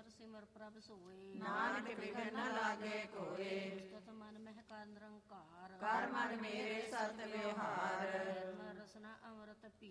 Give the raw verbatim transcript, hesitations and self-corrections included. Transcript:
ਸਿਮਰ ਸਿਮਰ ਪ੍ਰਭ ਸੋਏ। ਨਾਨਕ ਬਿਘਨ ਨ ਲਾਗੇ ਕੋਏ। ਤਤ ਮਨ ਮਹਿ ਕਾ ਨਿਰੰਕਾਰ। ਕਰ ਮਨ ਮੇਰੇ ਸਤ ਵਿਵਹਾਰ। ਨਿਰਮਲ ਰਸਨਾ ਅੰਮ੍ਰਿਤ ਪੀ